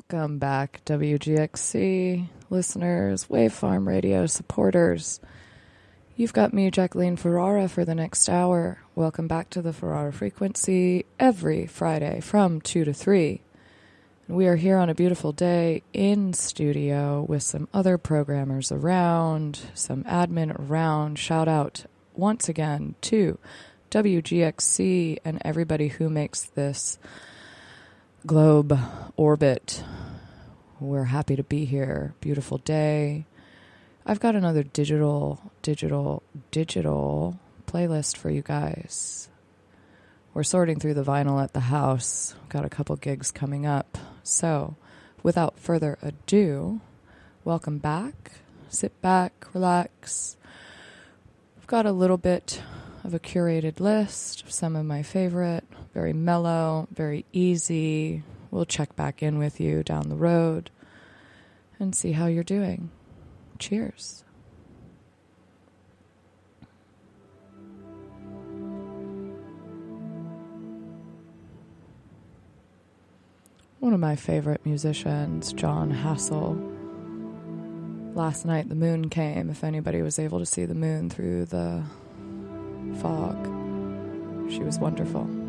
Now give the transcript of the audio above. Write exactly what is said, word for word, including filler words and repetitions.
Welcome back, W G X C listeners, Wavefarm Radio supporters. You've got me, Jacqueline Ferrara, for the next hour. Welcome back to the Ferrara Frequency every Friday from two to three. And we are here on a beautiful day in studio with some other programmers around, some admin around. Shout out once again to W G X C and everybody who makes this globe orbit. We're happy to be here. Beautiful day. I've got another digital, digital, digital playlist for you guys. We're sorting through the vinyl at the house. Got a couple gigs coming up. So, without further ado, welcome back. Sit back, relax. I've got a little bit of a curated list of some of my favorite. Very mellow, very easy. We'll check back in with you down the road and see how you're doing. Cheers. One of my favorite musicians, John Hassel. Last night the moon came, if anybody was able to see the moon through the fog. She was wonderful.